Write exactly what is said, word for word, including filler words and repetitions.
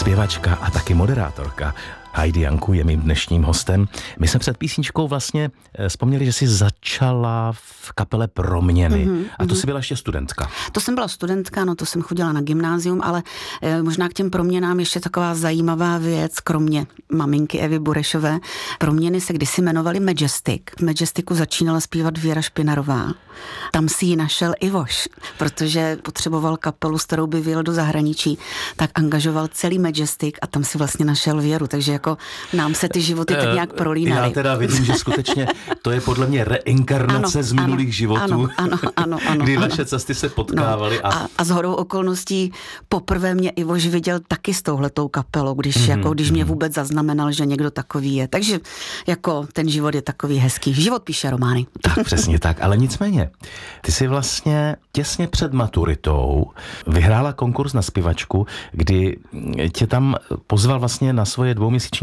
Zpěvačka a taky moderátorka Heidi Janku je mým dnešním hostem. My jsme před písničkou vlastně vzpomněli, že jsi začala v kapele Proměny. Mm-hmm. A to jsi byla ještě studentka. To jsem byla studentka, no to jsem chodila na gymnázium, ale e, možná k těm proměnám ještě taková zajímavá věc, kromě maminky Evy Burešové. Proměny se kdysi jmenovaly Majestic. V Majesticu začínala zpívat Věra Špinarová. Tam si ji našel Ivoš, protože potřeboval kapelu, s kterou by vyjel do zahraničí, tak angažoval celý Majestic a tam si vlastně našel Věru, takže jako nám se ty životy tak nějak prolínaly. Já teda vidím, že skutečně to je podle mě reinkarnace ano, z minulých ano, životů, ano, ano, ano, ano, kdy ano. naše cesty se potkávaly. No, a, a shodou okolností poprvé mě Ivoš viděl taky s touhletou kapelou, když, mm-hmm, jako, když mě vůbec zaznamenal, že někdo takový je. Takže jako ten život je takový hezký. Život píše romány. Tak, přesně tak, ale nicméně, ty jsi vlastně těsně před maturitou vyhrála konkurs na zpěvačku, kdy tě tam pozval vlastně na svoje dvouměsíční